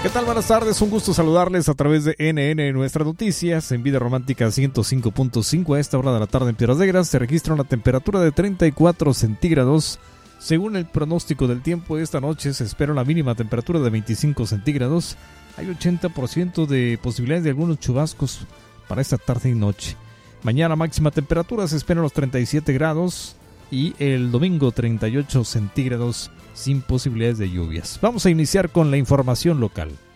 ¿Qué tal? Buenas tardes, un gusto saludarles a través de NN Nuestras Noticias en Vida Romántica 105.5. A esta hora de la tarde en Piedras Negras se registra una temperatura de 34 centígrados. Según el pronóstico del tiempo, esta noche se espera una mínima temperatura de 25 centígrados. Hay 80% de posibilidades de algunos chubascos para esta tarde y noche. Mañana máxima temperatura se espera los 37 grados y el domingo 38 centígrados sin posibilidades de lluvias. Vamos a iniciar con la información local.